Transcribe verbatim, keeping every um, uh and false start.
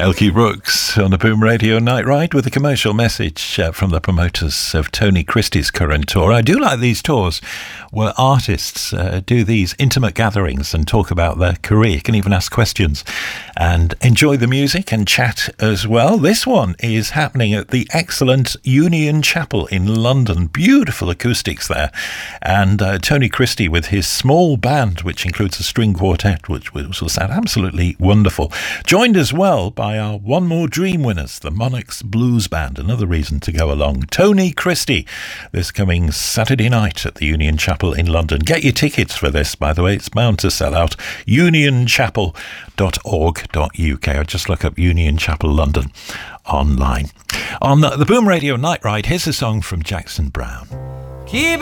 Elkie Brooks on the Boom Radio Night Ride with a commercial message uh, from the promoters of Tony Christie's current tour. I do like these tours where artists uh, do these intimate gatherings and talk about their career. You can even ask questions and enjoy the music and chat as well. This one is happening at the excellent Union Chapel in London. Beautiful acoustics there. And uh, Tony Christie with his small band, which includes a string quartet, which will sound absolutely wonderful. Joined as well by our One More Dream winners, the Monarchs Blues Band. Another reason to go along. Tony Christie, this coming Saturday night at the Union Chapel in London. Get your tickets for this, by the way. It's bound to sell out. union chapel dot org dot U K, or just look up Union Chapel London online. On the, the Boom Radio Night Ride, here's a song from Jackson Browne. Keep